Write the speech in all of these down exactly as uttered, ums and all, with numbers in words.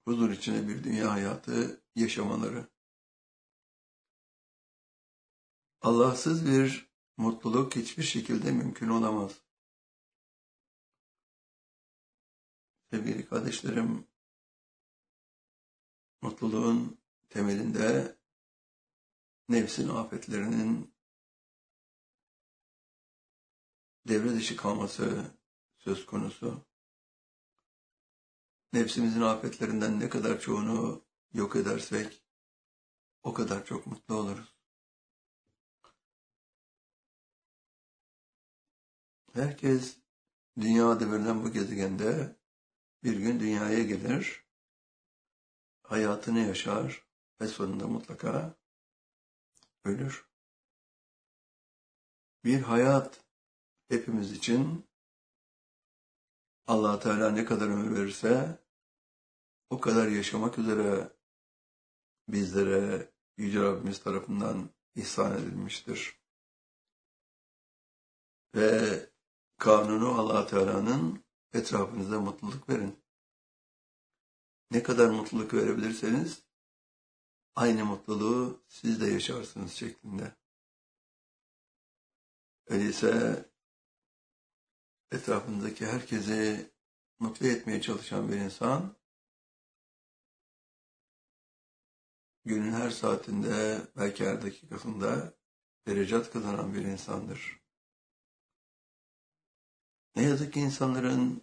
huzur içinde bir dünya hayatı yaşamaları. Allahsız bir mutluluk hiçbir şekilde mümkün olamaz. Sevgili kardeşlerim, mutluluğun temelinde nefsin afetlerinin devre dışı kalması söz konusu. Nefsimizin afetlerinden ne kadar çoğunu yok edersek o kadar çok mutlu oluruz. Herkes dünya devrilen bu gezegende bir gün dünyaya gelir, hayatını yaşar ve sonunda mutlaka ölür. Bir hayat hepimiz için Allah Teala ne kadar ömür verirse o kadar yaşamak üzere bizlere Yüce Rabbimiz tarafından ihsan edilmiştir. Ve kanunu Allah Teala'nın etrafınıza mutluluk verin. Ne kadar mutluluk verebilirseniz aynı mutluluğu siz de yaşarsınız şeklinde. Öyleyse etrafındaki herkesi mutlu etmeye çalışan bir insan günün her saatinde belki her dakikasında derecat kazanan bir insandır. Ne yazık ki insanların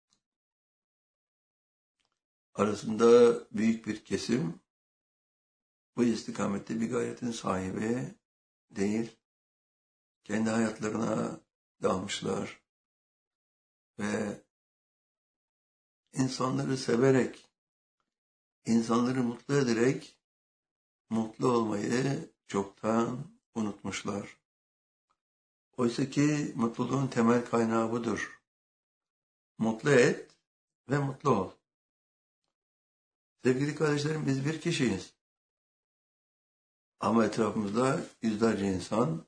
arasında büyük bir kesim bu istikamette bir gayretin sahibi değil. Kendi hayatlarına dalmışlar ve insanları severek, insanları mutlu ederek mutlu olmayı çoktan unutmuşlar. Oysa ki mutluluğun temel kaynağı budur. Mutlu et ve mutlu ol. Sevgili kardeşlerim, biz bir kişiyiz. Ama etrafımızda yüzlerce insan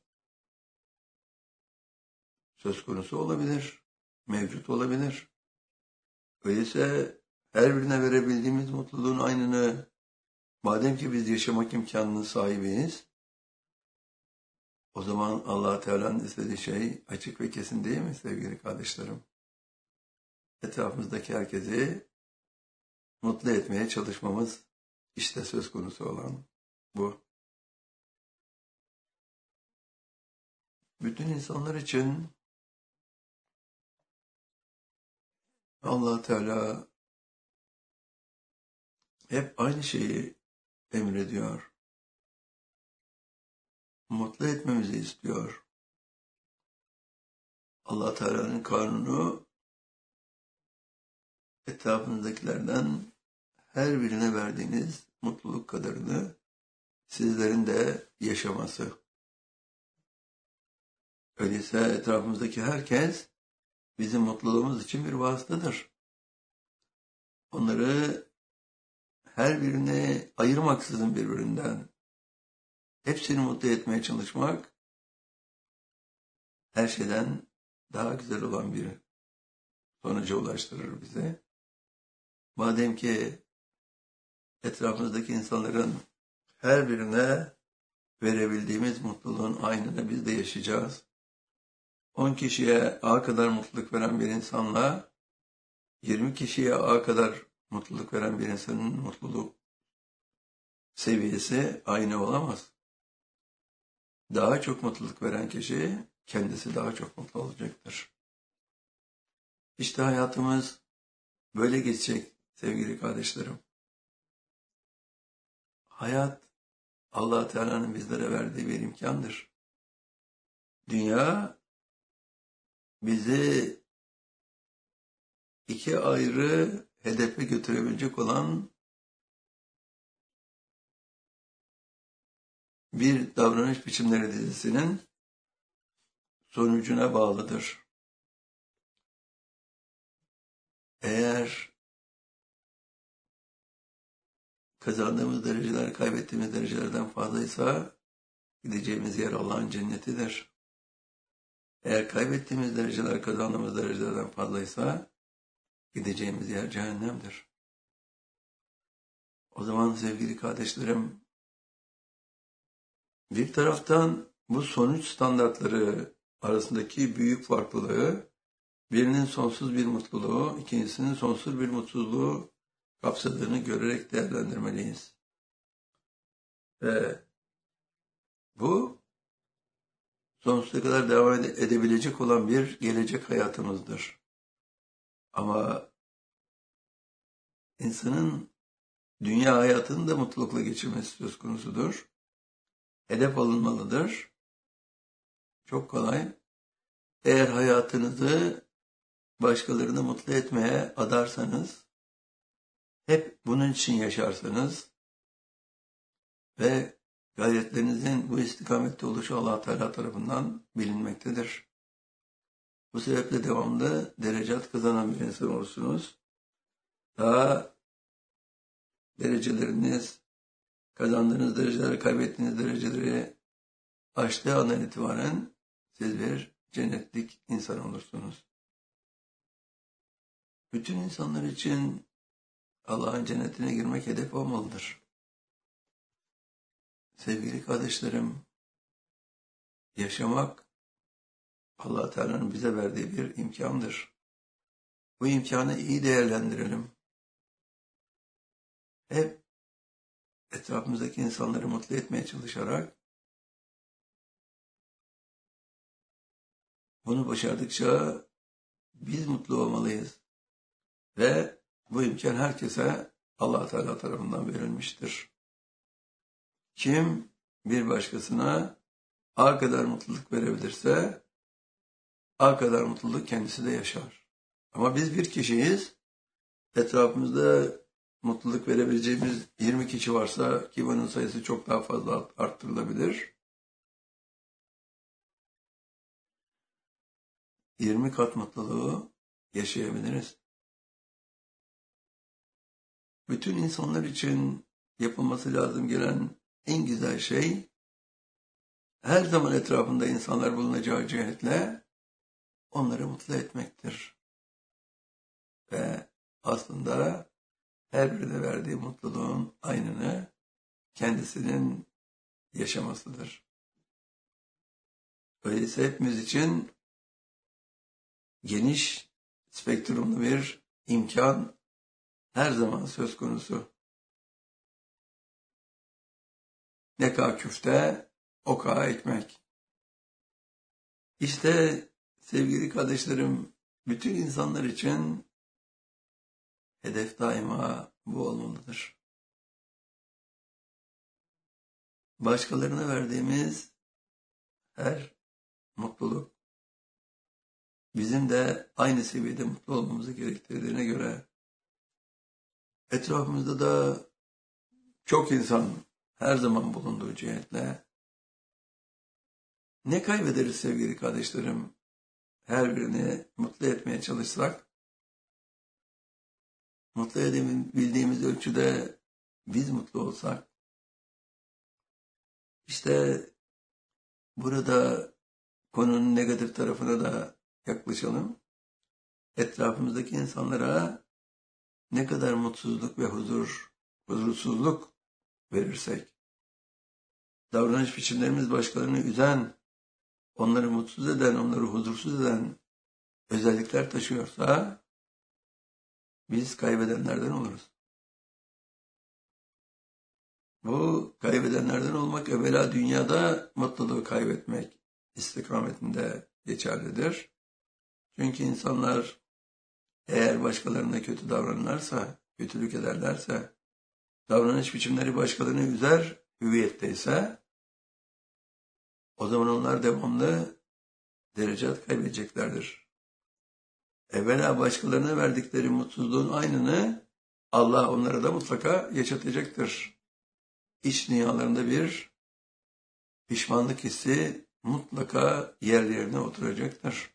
söz konusu olabilir, mevcut olabilir. Öyleyse her birine verebildiğimiz mutluluğun aynını, madem ki biz yaşamak imkanının sahibiyiz, o zaman Allah Teala'nın istediği şey açık ve kesin değil mi sevgili kardeşlerim? Etrafımızdaki herkesi mutlu etmeye çalışmamız işte söz konusu olan bu. Bütün insanlar için Allah Teala hep aynı şeyi emrediyor. Mutlu etmemizi istiyor. Allah Teala'nın kanunu etrafınızdakilerden her birine verdiğiniz mutluluk kadarını sizlerin de yaşaması. Öyleyse etrafımızdaki herkes bizim mutluluğumuz için bir vasıtadır. Onları her birine ayırmaksızın birbirinden hepsini mutlu etmeye çalışmak her şeyden daha güzel olan bir sonuca ulaştırır bize. Madem ki etrafımızdaki insanların her birine verebildiğimiz mutluluğun aynını biz de yaşayacağız. on kişiye A kadar mutluluk veren bir insanla yirmi kişiye A kadar mutluluk veren bir insanın mutluluk seviyesi aynı olamaz. Daha çok mutluluk veren kişi kendisi daha çok mutlu olacaktır. İşte hayatımız böyle geçecek sevgili kardeşlerim. Hayat Allah Teala'nın bizlere verdiği bir imkandır. Dünya bizi iki ayrı hedefe götürebilecek olan bir davranış biçimleri dizisinin sonucuna bağlıdır. Eğer kazandığımız dereceler kaybettiğimiz derecelerden fazlaysa gideceğimiz yer Allah'ın cennetidir. Eğer kaybettiğimiz dereceler kazandığımız derecelerden fazlaysa gideceğimiz yer cehennemdir. O zaman sevgili kardeşlerim, bir taraftan bu sonuç standartları arasındaki büyük farklılığı, birinin sonsuz bir mutluluğu, ikincisinin sonsuz bir mutsuzluğu kapsadığını görerek değerlendirmeliyiz. Ve bu sonsuza kadar devam ede- edebilecek olan bir gelecek hayatımızdır. Ama insanın dünya hayatını da mutlulukla geçirmesi söz konusudur. Hedef alınmalıdır. Çok kolay. Eğer hayatınızı başkalarını mutlu etmeye adarsanız, hep bunun için yaşarsanız ve gayretlerinizin bu istikamette oluşu Allah Teala tarafından bilinmektedir. Bu sebeple devamlı derecat kazanan bir insan olursunuz. Daha dereceleriniz, kazandığınız dereceleri, kaybettiğiniz dereceleri aştığı andan itibaren siz bir cennetlik insan olursunuz. Bütün insanlar için Allah'ın cennetine girmek hedef olmalıdır. Sevgili kardeşlerim, yaşamak Allah Teala'nın bize verdiği bir imkandır. Bu imkanı iyi değerlendirelim. Hep etrafımızdaki insanları mutlu etmeye çalışarak, bunu başardıkça biz mutlu olmalıyız. Ve bu imkan herkese Allah Teala tarafından verilmiştir. Kim bir başkasına A kadar mutluluk verebilirse A kadar mutluluk kendisi de yaşar. Ama biz bir kişiyiz. Etrafımızda mutluluk verebileceğimiz yirmi kişi varsa ki bunun sayısı çok daha fazla arttırılabilir. yirmi kat mutluluğu yaşayabiliriz. Bütün insanlar için yapılması lazım gelen en güzel şey, her zaman etrafında insanlar bulunacağı cihetle onları mutlu etmektir. Ve aslında her birine verdiği mutluluğun aynını kendisinin yaşamasıdır. Öyleyse hepimiz için geniş spektrumlu bir imkan her zaman söz konusu. Ne kadar küfte, o kadar ekmek. İşte sevgili kardeşlerim, bütün insanlar için hedef daima bu olmalıdır. Başkalarına verdiğimiz her mutluluk bizim de aynı seviyede mutlu olmamızı gerektirdiğine göre etrafımızda da çok insan her zaman bulunduğu cihetle ne kaybederiz sevgili kardeşlerim? Her birini mutlu etmeye çalışsak, mutlu edebildiğimiz ölçüde biz mutlu olsak, işte burada konunun negatif tarafına da yaklaşalım. Etrafımızdaki insanlara ne kadar mutsuzluk ve huzur, huzursuzluk verirsek, davranış biçimlerimiz başkalarını üzen, onları mutsuz eden, onları huzursuz eden özellikler taşıyorsa, biz kaybedenlerden oluruz. Bu kaybedenlerden olmak evvela dünyada mutluluğu kaybetmek istikametinde geçerlidir. Çünkü insanlar eğer başkalarına kötü davranırlarsa, kötülük ederlerse, davranış biçimleri başkalarını üzer hüviyetteyse, o zaman onlar devamlı derecat kaybedeceklerdir. Evvela başkalarına verdikleri mutsuzluğun aynını Allah onlara da mutlaka yaşatacaktır. İç dünyalarında bir pişmanlık hissi mutlaka yerlerine oturacaktır.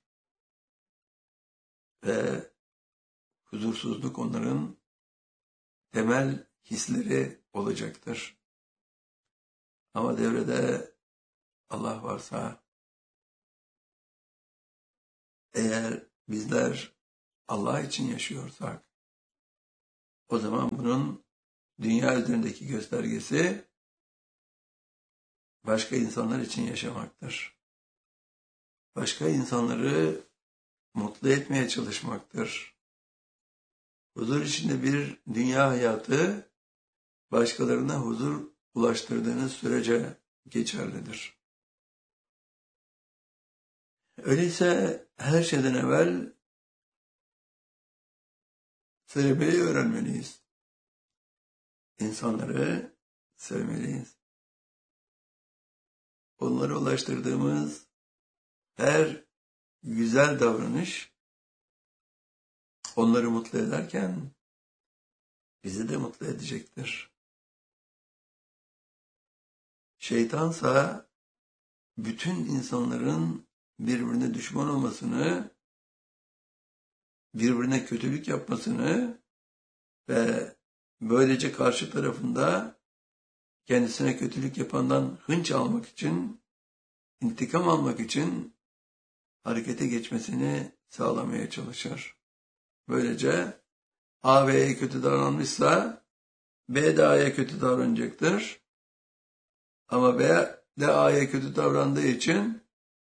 Ve huzursuzluk onların temel hisleri olacaktır. Ama devrede Allah varsa, eğer bizler Allah için yaşıyorsak, o zaman bunun dünya üzerindeki göstergesi başka insanlar için yaşamaktır. Başka insanları mutlu etmeye çalışmaktır. Huzur içinde bir dünya hayatı başkalarına huzur ulaştırdığınız sürece geçerlidir. Öyleyse her şeyden evvel sevmeyi öğrenmeliyiz. İnsanları sevmeliyiz. Onlara ulaştırdığımız her güzel davranış onları mutlu ederken bizi de mutlu edecektir. Şeytansa bütün insanların birbirine düşman olmasını, birbirine kötülük yapmasını ve böylece karşı tarafında kendisine kötülük yapandan hınç almak için, intikam almak için harekete geçmesini sağlamaya çalışır. Böylece A B'ye kötü davranmışsa B de A'ya kötü davranacaktır. Ama B de A'ya kötü davrandığı için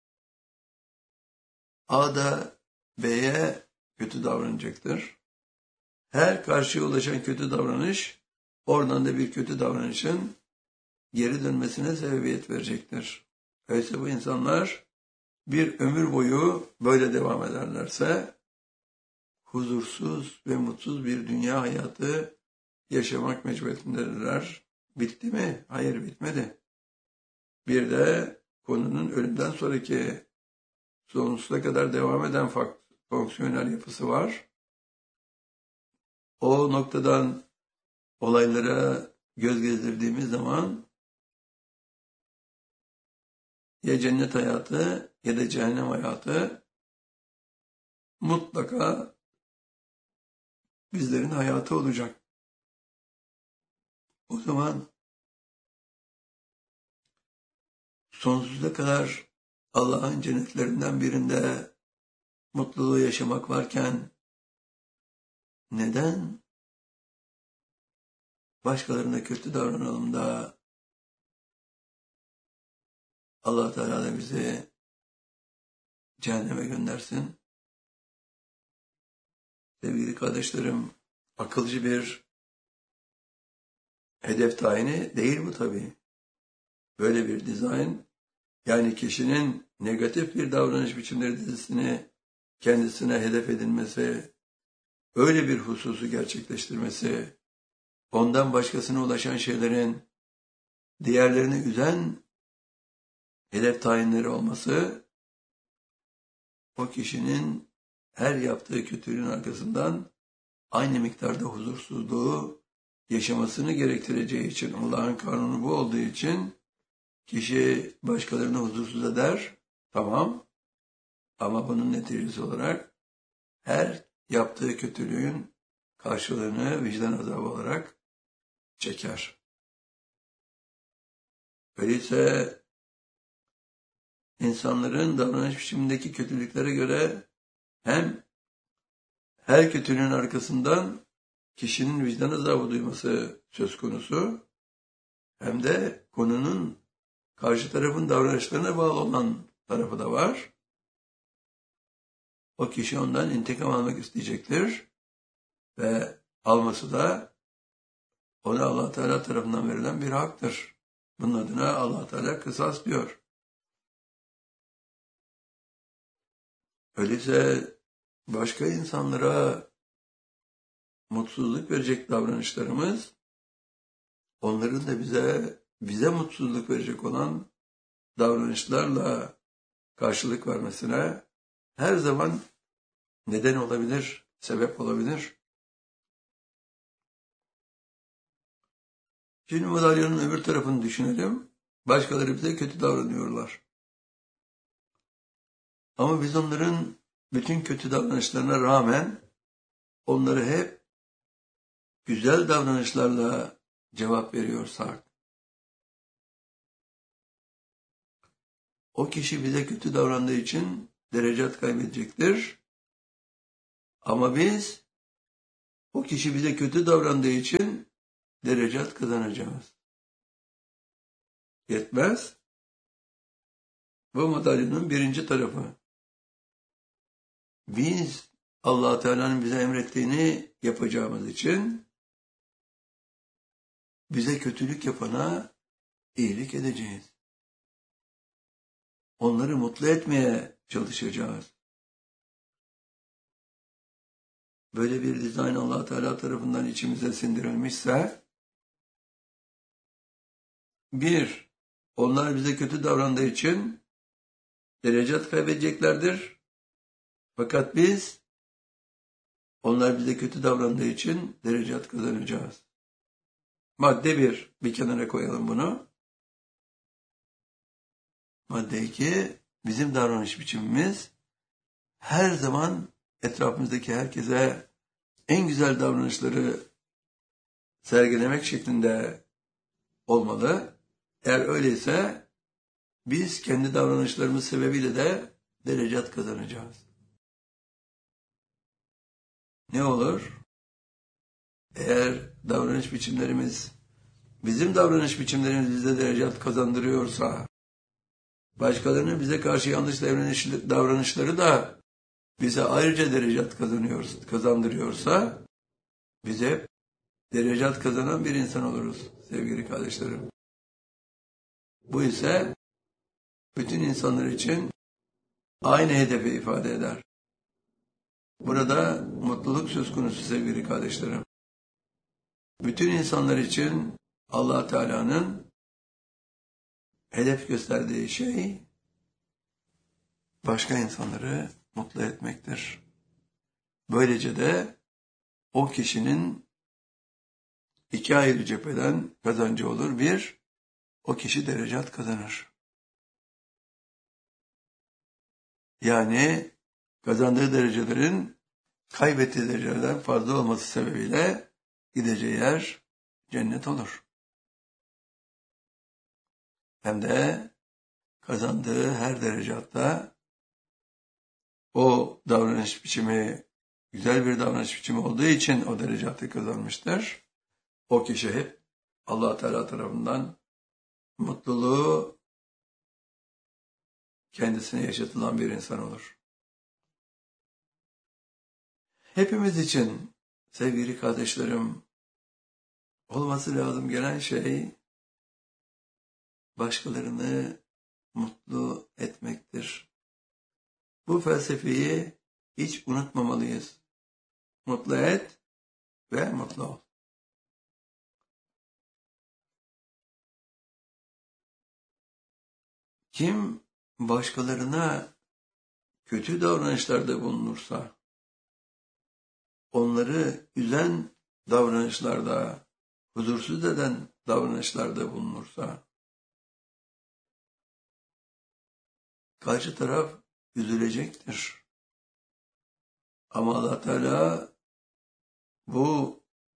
A da B'ye kötü davranacaktır. Her karşıya ulaşan kötü davranış oradan da bir kötü davranışın geri dönmesine sebebiyet verecektir. Öyleyse bu insanlar bir ömür boyu böyle devam ederlerse huzursuz ve mutsuz bir dünya hayatı yaşamak mecburiyetindedirler. Bitti mi? Hayır, bitmedi. Bir de konunun ölümden sonraki sonsuza kadar devam eden fonksiyonel yapısı var. O noktadan olaylara göz gezdirdiğimiz zaman ya cennet hayatı ya da cehennem hayatı mutlaka bizlerin hayatı olacak. O zaman sonsuza kadar Allah'ın cennetlerinden birinde mutluluğu yaşamak varken neden başkalarına kötü davranalım da Allah Teala da bizi cehenneme göndersin? Sevgili kardeşlerim, akılcı bir hedef tayini değil bu tabii. Böyle bir dizayn, yani kişinin negatif bir davranış biçimleri dizisini kendisine hedef edinmesi, öyle bir hususu gerçekleştirmesi, ondan başkasına ulaşan şeylerin diğerlerini üzen hedef tayinleri olması, o kişinin her yaptığı kötülüğün arkasından aynı miktarda huzursuzluğu yaşamasını gerektireceği için, Allah'ın kanunu bu olduğu için kişi başkalarını huzursuz eder, tamam, ama bunun neticesi olarak her yaptığı kötülüğün karşılığını vicdan azabı olarak çeker. Öyleyse insanların davranış biçimindeki kötülüklere göre hem her kötülüğün arkasından kişinin vicdan azabı duyması söz konusu, hem de konunun karşı tarafın davranışlarına bağlı olan tarafı da var. O kişi ondan intikam almak isteyecektir ve alması da ona Allah Teala tarafından verilen bir haktır. Bunun adına Allah Teala kısas diyor. Öyleyse başka insanlara mutsuzluk verecek davranışlarımız, onların da bize bize mutsuzluk verecek olan davranışlarla karşılık vermesine her zaman neden olabilir, sebep olabilir. Şimdi madalyonun öbür tarafını düşünelim. Başkaları bize kötü davranıyorlar. Ama biz onların bütün kötü davranışlarına rağmen onları hep güzel davranışlarla cevap veriyorsak, o kişi bize kötü davrandığı için derecat kaybedecektir. Ama biz o kişi bize kötü davrandığı için derecat kazanacağız. Yetmez. Bu madalyonun birinci tarafı. Biz Allah Teala'nın bize emrettiğini yapacağımız için bize kötülük yapana iyilik edeceğiz. Onları mutlu etmeye çalışacağız. Böyle bir dizayn Allah Teala tarafından içimize sindirilmişse, bir, onlar bize kötü davrandığı için derecat kaybedeceklerdir. Fakat biz, onlar bize kötü davrandığı için derecat kazanacağız. Madde bir, bir kenara koyalım bunu. Madde iki, bizim davranış biçimimiz her zaman etrafımızdaki herkese en güzel davranışları sergilemek şeklinde olmalı. Eğer öyleyse biz kendi davranışlarımız sebebiyle de derecat kazanacağız. Ne olur? Eğer davranış biçimlerimiz, bizim davranış biçimlerimiz bize derecat kazandırıyorsa, başkalarının bize karşı yanlış davranışları da bize ayrıca derecat kazanıyoruz, kazandırıyorsa, bize derecat kazanan bir insan oluruz sevgili kardeşlerim. Bu ise bütün insanlar için aynı hedefi ifade eder. Burada mutluluk söz konusu sevgili kardeşlerim. Bütün insanlar için Allah Teala'nın hedef gösterdiği şey başka insanları mutlu etmektir. Böylece de o kişinin iki ayrı cepheden kazancı olur. Bir, o kişi derecat kazanır. Yani kazandığı derecelerin kaybettiği derecelerden fazla olması sebebiyle gideceği yer cennet olur. Hem de kazandığı her derecatta o davranış biçimi güzel bir davranış biçimi olduğu için o derecatı kazanmıştır. O kişi hep Allah Teala tarafından mutluluğu kendisine yaşatılan bir insan olur. Hepimiz için sevgili kardeşlerim olması lazım gelen şey başkalarını mutlu etmektir. Bu felsefeyi hiç unutmamalıyız. Mutlu et ve mutlu ol. Kim başkalarına kötü davranışlarda bulunursa, onları üzen davranışlarda, huzursuz eden davranışlarda bulunursa, karşı taraf üzülecektir. Ama Allah Teala bu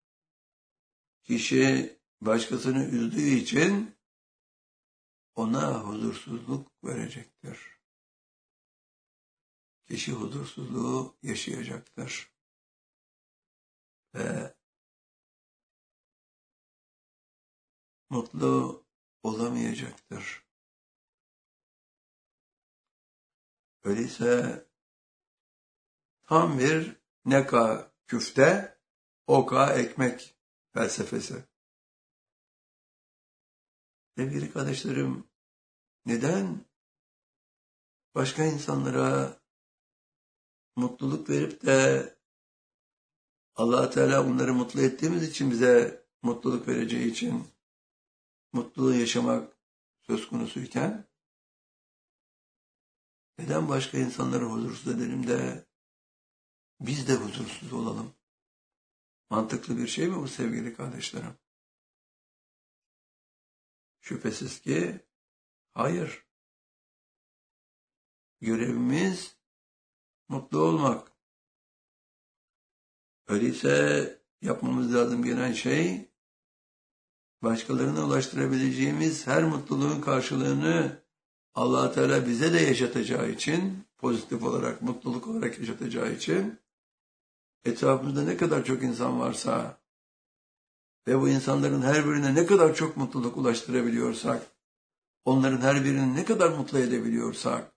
kişi başkasını üzdüğü için ona huzursuzluk verecektir. Kişi huzursuzluğu yaşayacaktır. Ve mutlu olamayacaktır. Öyleyse tam bir neka küfte, oka ekmek felsefesi. Sevgili kardeşlerim, neden başka insanlara mutluluk verip de Allah Teala onları mutlu ettiğimiz için bize mutluluk vereceği için mutluluğu yaşamak söz konusuyken neden başka insanları huzursuz edelim de biz de huzursuz olalım? Mantıklı bir şey mi bu sevgili kardeşlerim? Şüphesiz ki hayır. Görevimiz mutlu olmak. Öyleyse yapmamız lazım gelen şey başkalarına ulaştırabileceğimiz her mutluluğun karşılığını Allah Teala bize de yaşatacağı için, pozitif olarak, mutluluk olarak yaşatacağı için etrafımızda ne kadar çok insan varsa ve bu insanların her birine ne kadar çok mutluluk ulaştırabiliyorsak, onların her birini ne kadar mutlu edebiliyorsak,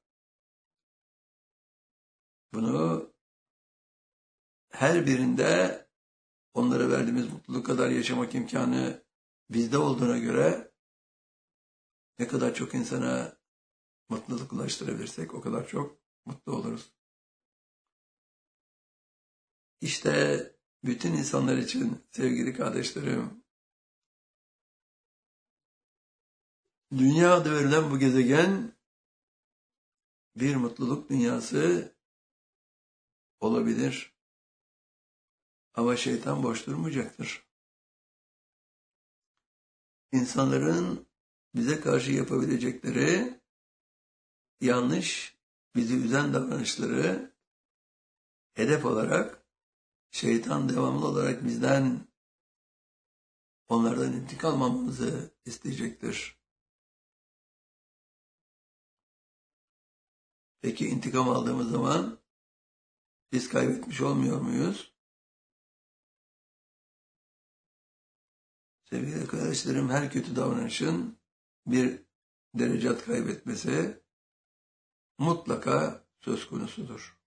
bunu her birinde onlara verdiğimiz mutluluk kadar yaşamak imkanı bizde olduğuna göre ne kadar çok insana mutluluk ulaştırabilirsek o kadar çok mutlu oluruz. İşte bütün insanlar için sevgili kardeşlerim, dünya adı verilen bu gezegen bir mutluluk dünyası olabilir. Ama şeytan boş durmayacaktır. İnsanların bize karşı yapabilecekleri yanlış, bizi üzen davranışları hedef olarak şeytan devamlı olarak bizden, onlardan intikam almamızı isteyecektir. Peki intikam aldığımız zaman biz kaybetmiş olmuyor muyuz? Sevgili arkadaşlarım, her kötü davranışın bir derecat kaybetmesi mutlaka söz konusudur.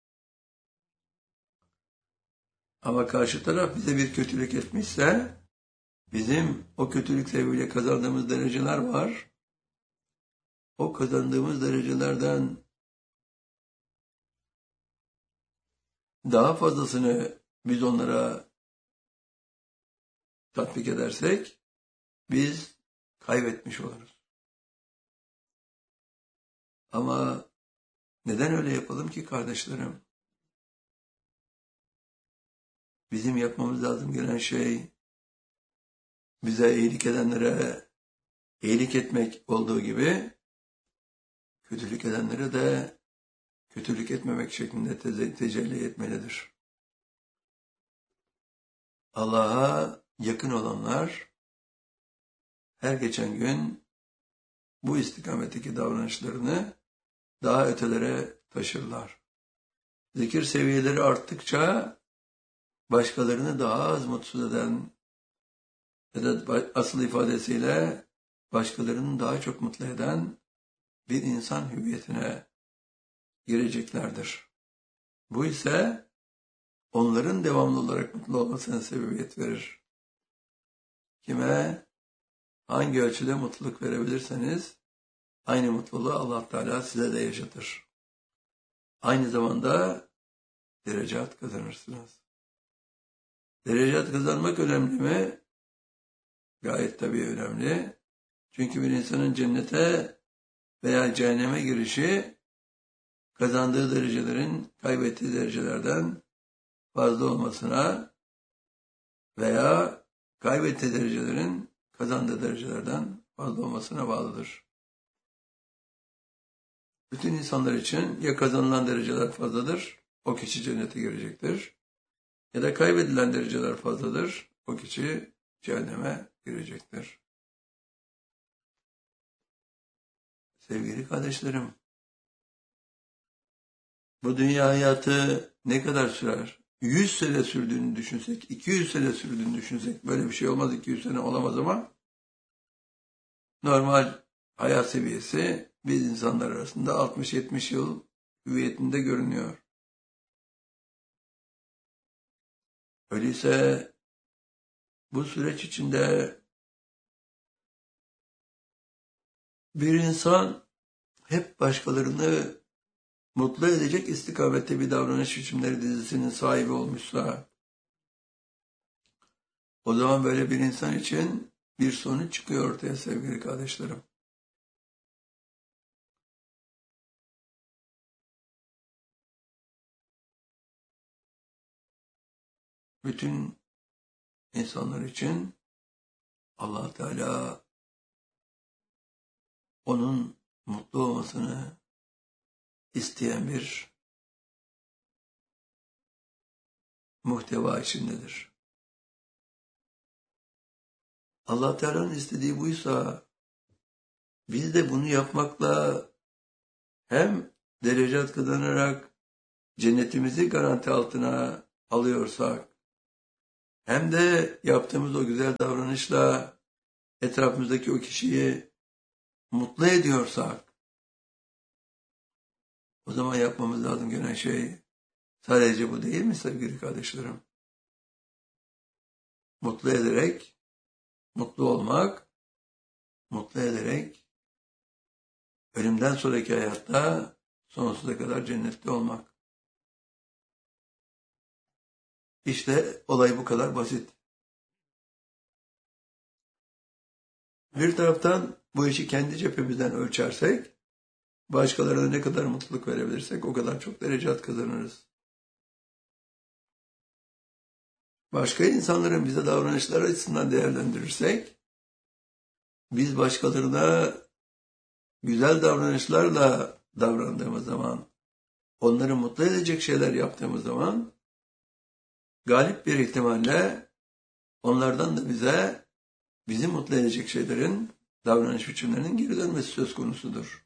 Ama karşı taraf bize bir kötülük etmişse, bizim o kötülük sebebiyle kazandığımız dereceler var. O kazandığımız derecelerden daha fazlasını biz onlara tatbik edersek, biz kaybetmiş oluruz. Ama neden öyle yapalım ki kardeşlerim? Bizim yapmamız lazım gelen şey, bize iyilik edenlere iyilik etmek olduğu gibi, kötülük edenlere de kötülük etmemek şeklinde te- tecelli etmelidir. Allah'a yakın olanlar her geçen gün bu istikametteki davranışlarını daha ötelere taşırlar. Zikir seviyeleri arttıkça başkalarını daha az mutsuz eden ya da asıl ifadesiyle başkalarını daha çok mutlu eden bir insan hüviyetine gireceklerdir. Bu ise onların devamlı olarak mutlu olmasına sebebiyet verir. Kime hangi ölçüde mutluluk verebilirseniz aynı mutluluğu Allah Teala size de yaşatır. Aynı zamanda derecat kazanırsınız. Derecat kazanmak önemli mi? Gayet tabii önemli. Çünkü bir insanın cennete veya cehenneme girişi kazandığı derecelerin kaybettiği derecelerden fazla olmasına veya kaybettiği derecelerin kazandığı derecelerden fazla olmasına bağlıdır. Bütün insanlar için ya kazanılan dereceler fazladır, o kişi cennete girecektir. Ya da kaybedilen dereceler fazladır, o kişi cehenneme girecektir. Sevgili kardeşlerim, bu dünya hayatı ne kadar sürer? yüz sene sürdüğünü düşünsek, iki yüz sene sürdüğünü düşünsek, böyle bir şey olmaz, iki yüz sene olamaz ama normal hayat seviyesi biz insanlar arasında altmış yetmiş yıl hüviyetinde görünüyor. Öyleyse bu süreç içinde bir insan hep başkalarını mutlu edecek istikamette bir davranış biçimleri dizisinin sahibi olmuşsa, o zaman böyle bir insan için bir sonuç çıkıyor ortaya sevgili kardeşlerim. Bütün insanlar için Allah Teala onun mutlu olmasını isteyen bir muhteva içindedir. Allah Teala'nın istediği buysa biz de bunu yapmakla hem derecat kazanarak cennetimizi garanti altına alıyorsak hem de yaptığımız o güzel davranışla etrafımızdaki o kişiyi mutlu ediyorsak, o zaman yapmamız lazım gelen şey sadece bu değil mi sevgili kardeşlerim? Mutlu ederek, mutlu olmak, mutlu ederek ölümden sonraki hayatta sonsuza kadar cennette olmak. İşte olay bu kadar basit. Bir taraftan bu işi kendi cephemizden ölçersek, başkalarına ne kadar mutluluk verebilirsek o kadar çok derecat kazanırız. Başka insanların bize davranışları açısından değerlendirirsek, biz başkalarına güzel davranışlarla davrandığımız zaman, onları mutlu edecek şeyler yaptığımız zaman, galip bir ihtimalle onlardan da bize, bizi mutlu edecek şeylerin, davranış biçimlerinin geri dönmesi söz konusudur.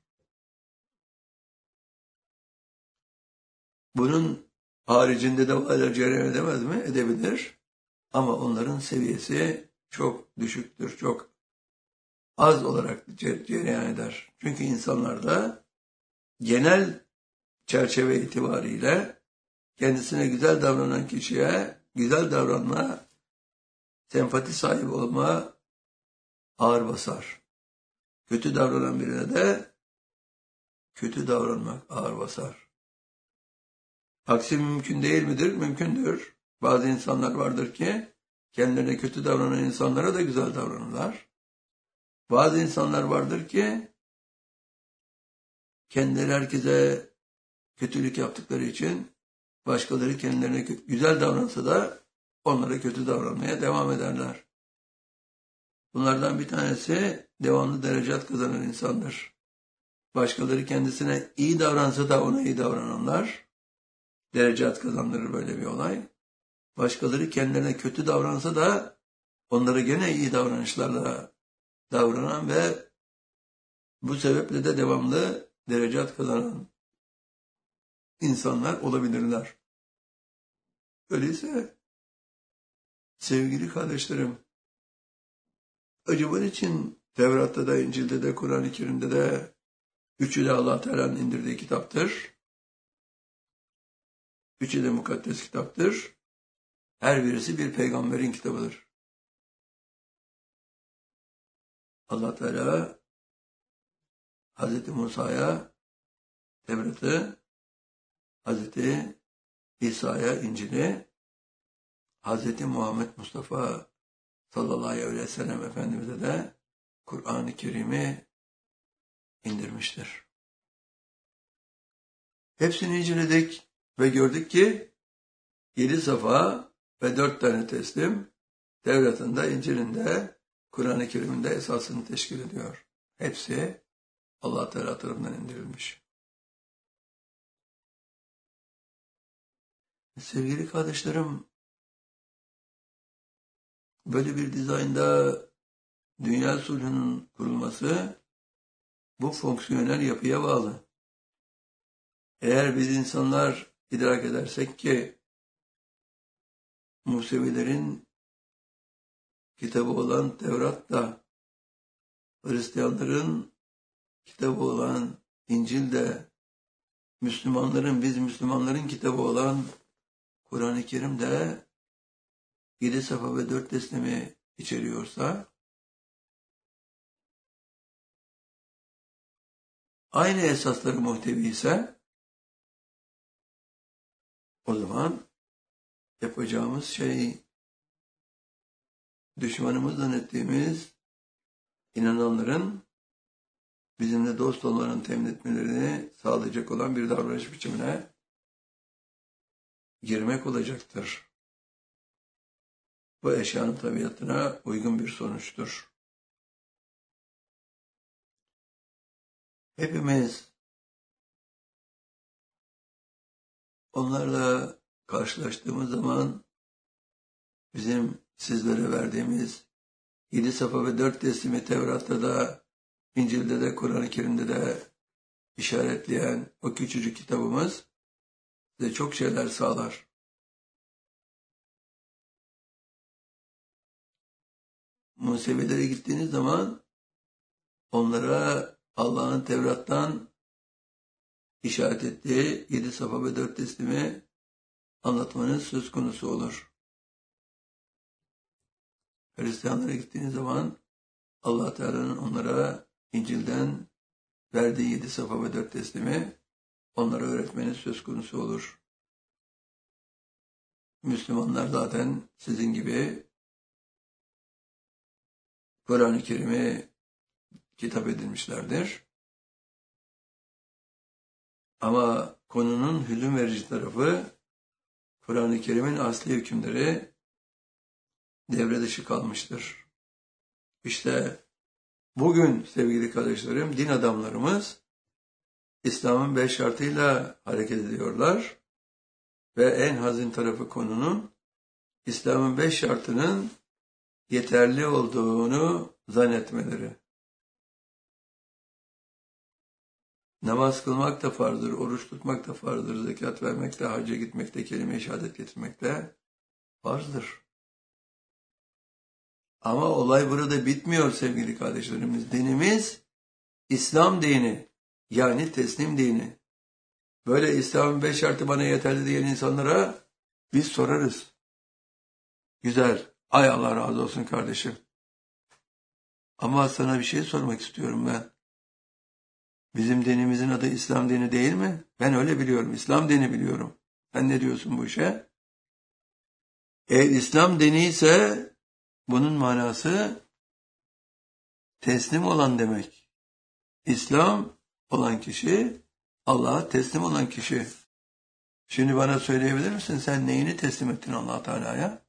Bunun haricinde de olaylar cereyan edemez mi? Edebilir. Ama onların seviyesi çok düşüktür, çok az olarak cereyan eder. Çünkü insanlarda genel çerçeve itibariyle kendisine güzel davranan kişiye güzel davranma, sempati sahibi olma ağır basar. Kötü davranan birine de kötü davranmak ağır basar. Aksi mümkün değil midir? Mümkündür. Bazı insanlar vardır ki kendilerine kötü davranan insanlara da güzel davranırlar. Bazı insanlar vardır ki kendileri herkese kötülük yaptıkları için başkaları kendilerine güzel davransa da onlara kötü davranmaya devam ederler. Bunlardan bir tanesi devamlı derecat kazanan insandır. Başkaları kendisine iyi davransa da ona iyi davrananlar derecat kazandırır böyle bir olay. Başkaları kendilerine kötü davransa da onlara gene iyi davranışlarla davranan ve bu sebeple de devamlı derecat kazanan insanlar olabilirler. Öyleyse sevgili kardeşlerim, acaba için Tevrat'ta da, İncil'de de, Kur'an-ı Kerim'de de üçü de Allah Teala'nın indirdiği kitaptır. Üçü de mukaddes kitaptır. Her birisi bir peygamberin kitabıdır. Allah Teala Hazreti Musa'ya Tevrat'ı, Hazreti İsa'ya İncil'i, Hazreti Muhammed Mustafa sallallahu aleyhi ve sellem Efendimiz'e de Kur'an-ı Kerim'i indirmiştir. Hepsini inceledik ve gördük ki yedi safa ve dört tane teslim Tevrat'ın da, İncil'in de, Kur'an-ı Kerim'in de esasını teşkil ediyor. Hepsi Allah Teala tarafından indirilmiş. Sevgili kardeşlerim, böyle bir dizaynda dünya sulhunun kurulması bu fonksiyonel yapıya bağlı. Eğer biz insanlar idrak edersek ki Musevilerin kitabı olan Tevrat da, Hristiyanların kitabı olan İncil de, Müslümanların, biz Müslümanların kitabı olan Kur'an-ı Kerim de yedi safa ve dört teslimi içeriyorsa, aynı esasları muhtevi ise, o zaman yapacağımız şey, düşmanımız zannettiğimiz inananların bizimle dost olmanın temin etmelerini sağlayacak olan bir davranış biçimine girmek olacaktır. Bu eşyanın tabiatına uygun bir sonuçtur. Hepimiz onlarla karşılaştığımız zaman bizim sizlere verdiğimiz yedi safa ve dört teslimi Tevrat'ta da, İncil'de de, Kur'an-ı Kerim'de de işaretleyen o küçücük kitabımız size çok şeyler sağlar. Musevilere gittiğiniz zaman onlara Allah'ın Tevrat'tan işaret ettiği yedi safa ve dört teslimi anlatmanız söz konusu olur. Hristiyanlara gittiğiniz zaman Allah Teala'nın onlara İncil'den verdiği yedi safa ve dört teslimi onlara öğretmeniz söz konusu olur. Müslümanlar zaten sizin gibi Kur'an-ı Kerim'i kitap edilmişlerdir. Ama konunun hüzün verici tarafı Kur'an-ı Kerim'in asli hükümleri devre dışı kalmıştır. İşte bugün sevgili kardeşlerim, din adamlarımız İslam'ın beş şartıyla hareket ediyorlar ve en hazin tarafı konunun İslam'ın beş şartının yeterli olduğunu zannetmeleri. Namaz kılmak da farzdır, oruç tutmak da farzdır, zekat vermek de, hacca gitmek de, kelime-i şehadet getirmek de farzdır. Ama olay burada bitmiyor sevgili kardeşlerimiz. Dinimiz İslam dini, yani teslim dini. Böyle İslam'ın beş şartı bana yeterli diyen insanlara biz sorarız. Güzel, ay Allah razı olsun kardeşim. Ama sana bir şey sormak istiyorum ben. Bizim dinimizin adı İslam dini değil mi? Ben öyle biliyorum, İslam dini biliyorum. Sen ne diyorsun bu işe? Eğer İslam dini ise bunun manası teslim olan demek. İslam olan kişi, Allah'a teslim olan kişi. Şimdi bana söyleyebilir misin? Sen neyini teslim ettin Allah Teala'ya?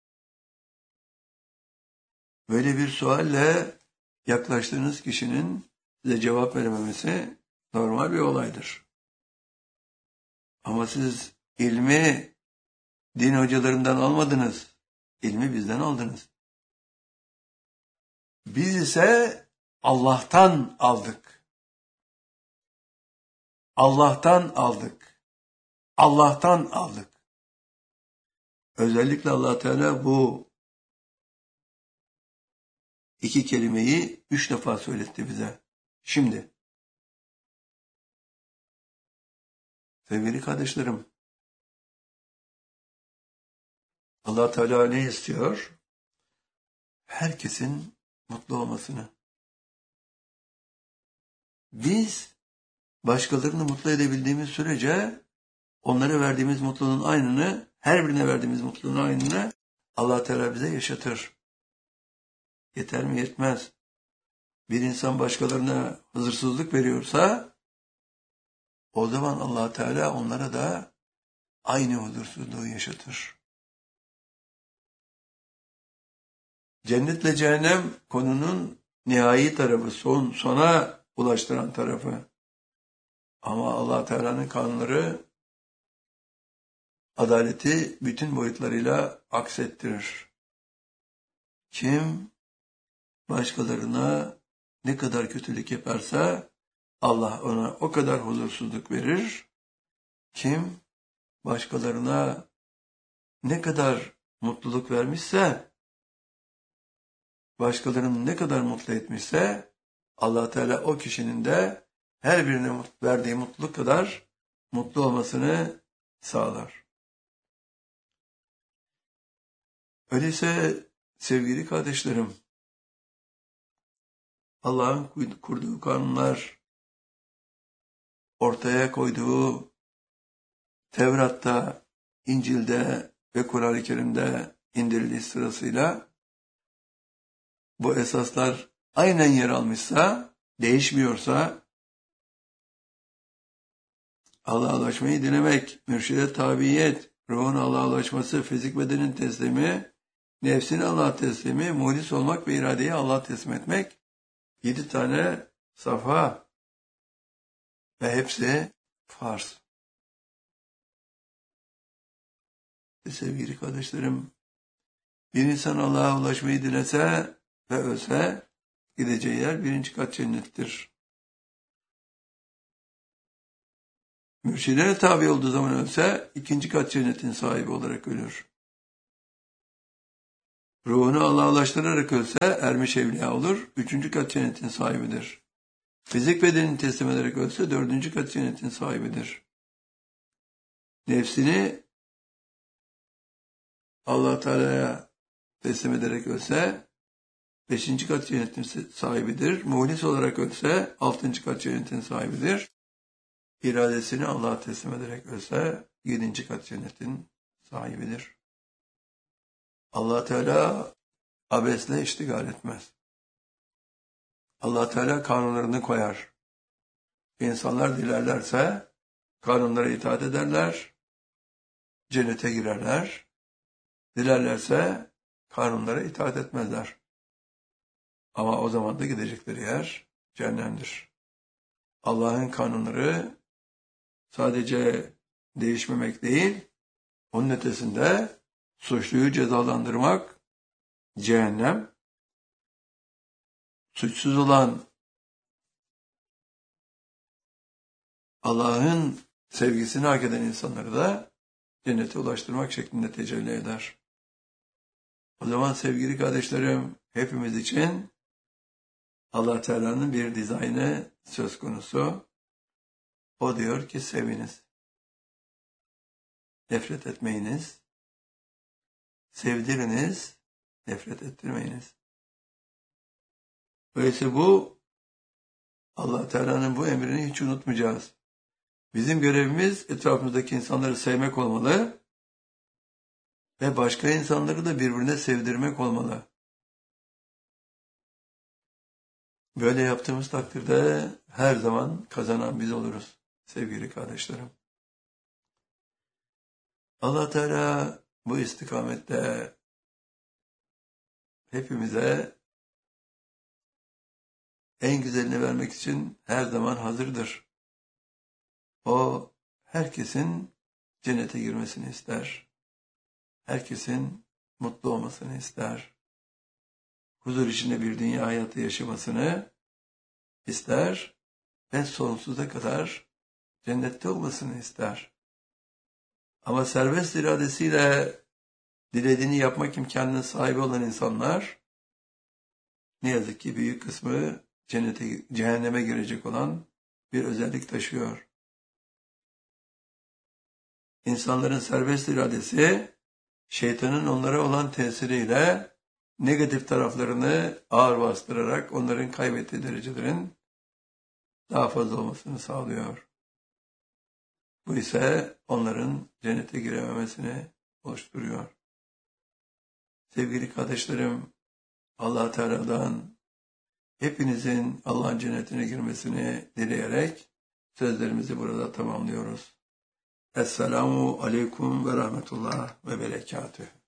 Böyle bir sualle yaklaştığınız kişinin size cevap verememesi normal bir olaydır. Ama siz ilmi din hocalarından almadınız. İlmi bizden aldınız. Biz ise Allah'tan aldık. Allah'tan aldık. Allah'tan aldık. Özellikle Allah Teala bu iki kelimeyi üç defa söyletti bize. Şimdi, sevgili kardeşlerim, Allah Teala ne istiyor? Herkesin mutlu olmasını. Biz başkalarını mutlu edebildiğimiz sürece onlara verdiğimiz mutluluğun aynını, her birine verdiğimiz mutluluğun aynını Allah Teala bize yaşatır. Yeter mi? Yetmez. Bir insan başkalarına huzursuzluk veriyorsa o zaman Allah Teala onlara da aynı huzursuzluğu yaşatır. Cennetle cehennem konunun nihai tarafı, son sona ulaştıran tarafı. Ama Allah Teala'nın kanunları adaleti bütün boyutlarıyla aksettirir. Kim başkalarına ne kadar kötülük yaparsa Allah ona o kadar huzursuzluk verir. Kim başkalarına ne kadar mutluluk vermişse, başkalarını ne kadar mutlu etmişse Allah Teala o kişinin de her birine verdiği mutluluk kadar mutlu olmasını sağlar. Öyleyse sevgili kardeşlerim, Allah'ın kurduğu kanunlar, ortaya koyduğu Tevrat'ta, İncil'de ve Kur'an-ı Kerim'de indirildiği sırasıyla bu esaslar aynen yer almışsa, değişmiyorsa, Allah'a ulaşmayı dilemek, mürşide tabiyet, ruhun Allah'a ulaşması, fizik bedenin teslimi, nefsin Allah'a teslimi, muhlis olmak ve iradeyi Allah'a teslim etmek, yedi tane safa ve hepsi farz. Sevgili kardeşlerim, bir insan Allah'a ulaşmayı dilese ve ölse gideceği yer birinci kat cennettir. Mürşidine tabi olduğu zaman ölse ikinci kat cennetin sahibi olarak ölür. Ruhunu Allah'a ulaştırarak ölse ermiş evliya olur. Üçüncü kat cennetin sahibidir. Fizik bedenini teslim ederek ölse dördüncü kat cennetin sahibidir. Nefsini Allah Teala'ya teslim ederek ölse beşinci kat cennetin sahibidir. Muhlis olarak ölse altıncı kat cennetin sahibidir. İradesini Allah'a teslim ederek ölse yedinci kat cennetin sahibidir. Allah Teala abesle iştigal etmez. Allah Teala kanunlarını koyar. İnsanlar dilerlerse kanunlara itaat ederler, cennete girerler. Dilerlerse kanunlara itaat etmezler. Ama o zaman da gidecekleri yer cehennemdir. Allah'ın kanunları sadece değişmemek değil, onun ötesinde suçluyu cezalandırmak, cehennem, suçsuz olan Allah'ın sevgisini hak eden insanları da cennete ulaştırmak şeklinde tecelli eder. O zaman sevgili kardeşlerim, hepimiz için Allah Teala'nın bir dizaynı söz konusu. O diyor ki seviniz, nefret etmeyiniz, sevdiriniz, nefret ettirmeyiniz. Öyleyse bu Allah Teala'nın bu emrini hiç unutmayacağız. Bizim görevimiz etrafımızdaki insanları sevmek olmalı ve başka insanları da birbirine sevdirmek olmalı. Böyle yaptığımız takdirde her zaman kazanan biz oluruz sevgili kardeşlerim. Allah Teala bu istikamette hepimize en güzelini vermek için her zaman hazırdır. O herkesin cennete girmesini ister. Herkesin mutlu olmasını ister. Huzur içinde bir dünya hayatı yaşamasını ister ve sonsuza kadar cennette olmasını ister. Ama serbest iradesiyle dilediğini yapmak imkanının sahibi olan insanlar ne yazık ki büyük kısmı cennete, cehenneme girecek olan bir özellik taşıyor. İnsanların serbest iradesi şeytanın onlara olan tesiriyle negatif taraflarını ağır bastırarak onların kaybettiği derecelerin daha fazla olmasını sağlıyor. Bu ise onların cennete girememesini oluşturuyor. Sevgili kardeşlerim, Allah Teala'dan hepinizin Allah'ın cennetine girmesini dileyerek sözlerimizi burada tamamlıyoruz. Esselamu aleyküm ve rahmetullah ve berekatüh.